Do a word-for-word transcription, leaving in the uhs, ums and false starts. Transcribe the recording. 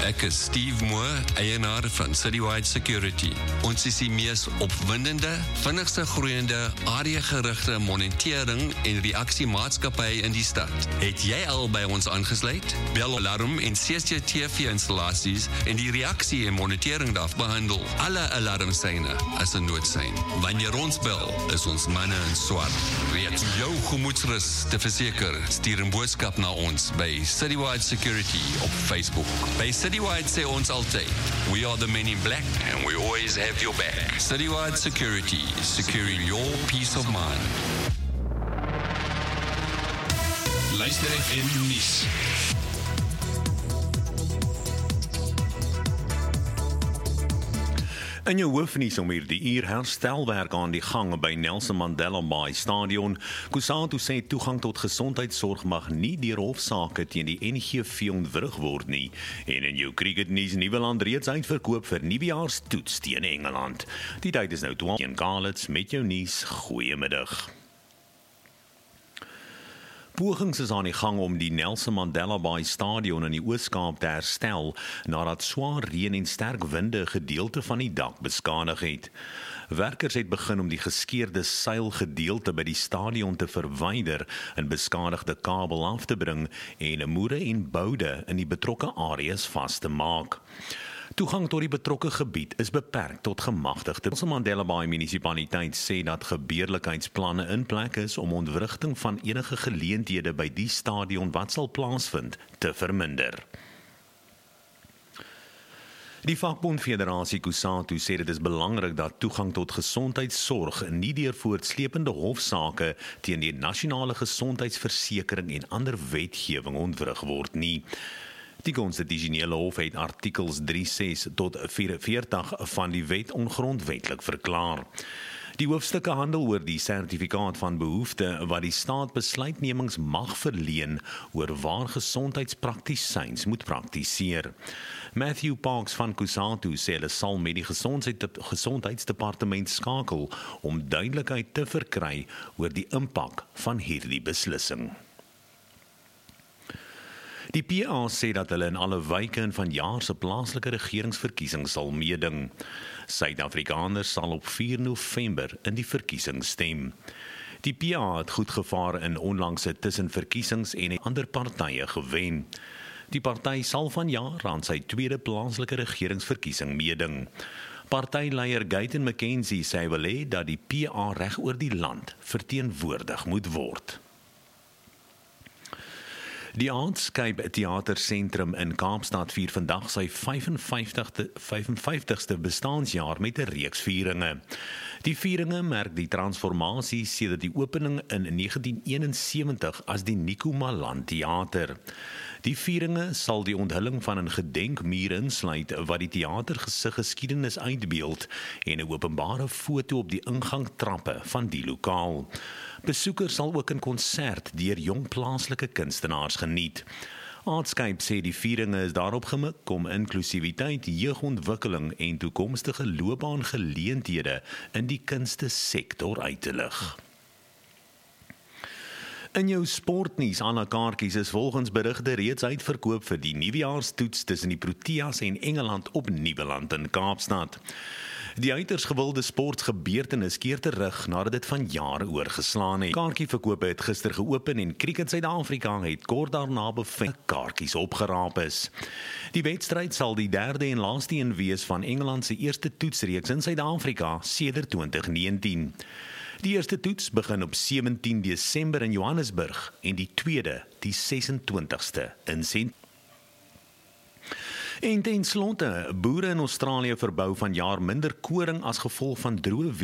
Ek is Steve Moore, eienaar van Citywide Security. Ons is die mees opwindende, vinnigste groeiende, areagerigte monitering en reaksiemaatskappy in die stad. Het jy al by ons aangesluit? Bel alarm en C C T V-installasies en die reaksie en monitering daarvan behandel. Alle alarmsyne as 'n noodsein. Wanneer ons bel, is ons manne in swart. Weet jou gemoedsrus te verseker, stuur 'n boodskap na ons by Citywide Security op Facebook. By Citywide sê ons altyd, we are the men in black and we always have your back. Citywide Security, securing your peace of mind. Luister F M nuus. In jou hoofnuus om hierdie uur herstelwerk aan die gang by Nelson Mandela Bay Stadion. Kusatu sê toegang tot gesondheidsorg mag nie deur hofsaake teen die N G V ontwrig word nie. En in jou cricketnuus, Nieuweland reeds uitverkoop vir nuwejaarstoets teen Engeland. Die tyd is nou twaalf en Karlitz met jou nuus. Goeiemiddag. Pogings is aan die gang om die Nelson Mandela Bay Stadion in die Oos-Kaap te herstel nadat swaar reën en sterk winde 'n gedeelte van die dak beskadig het. Werkers het begin om die geskeurde seilgedeelte by die stadion te verwyder en beskadigde kabel af te bring en moere en boude in die betrokke areas vas te maak. Toegang tot die betrokke gebied is beperk tot gemagtigde. Nelson Mandela Bay munisipaliteit sê dat gebeurlikheidsplanne in plek is om ontwrigting van enige geleenthede by die stadion wat sal plaasvind te verminder. Die vakbond Federasie Kusatu sê dit is belangrik dat toegang tot gesondheidsorg nie deur voortslepende hofsaake teen die nasionale gesondheidsversekering en ander wetgewing ontwrig word nie. Die konstitusionele hof het artikels drie ses tot vyfenveertig van die wet ongrondwetlik verklaar. Die hoofstukke handel oor die sertifikaat van behoefte wat die staat besluitnemings mag verleen oor waar gesondheidspraktisyns moet praktiseer. Matthew Parks van Kusatu sê hulle sal met die gesondheidsdepartement skakel om duidelikheid te verkry oor die impak van hierdie beslissing. Die P A sê dat hulle in alle wyke in vanjaar se plaaslike regeringsverkiesing sal meeding. Suid-Afrikaners sal op vier November in die verkiesing stem. Die P A het goed gevaar in onlangse tussenverkiesings en ander partye gewen. Die party sal vanjaar aan sy tweede plaaslike regeringsverkiesing meeding. Partyleier Gayton McKenzie sê wil hê dat die P A reg oor die land verteenwoordig moet word. Die Aardscape Theatersentrum in Kaapstad vier vandag sy vyfenvyftigste bestaansjaar met 'n reeks vieringe. Die vieringe merk die transformasie sedert die opening in negentien eenensewentig as die Nico Malan Theater. Die vieringe sal die onthulling van 'n gedenkmuur insluit wat die theater se geskiedenis uitbeeld en 'n openbare foto op die ingangtrappe van die lokaal. Besoekers sal ook 'n konsert deur jong plaaslike kunstenaars geniet. Aardscape sê die vieringe is daarop gemik om inklusiwiteit, jeugontwikkeling en toekomstige loopbaangeleenthede in die kunstesektor uit te lig. In jou sportnuus, Anna kaartjies is volgens berigte reeds uitverkoop vir die nuwejaarstoets tussen die Proteas en Engeland op Nieuweland in Kaapstad. Die uiters gewilde sportgebeurtenis keer terug nadat dit van jare oorgeslaan het. Kaartjieverkope het gister geopen en Cricket Suid-Afrika het kort daarna bevestig kaartjies opgeraap is. Die wedstryd sal die derde en laaste een wees van Engeland se eerste toetsreeks in Suid-Afrika sedert twintig negentien. Die eerste toets begin op sewentien Desember in Johannesburg en die tweede die sesentwintigste in Sint. En ten slotte, boere in Australië verbou vanjaar minder koring as gevolg van droë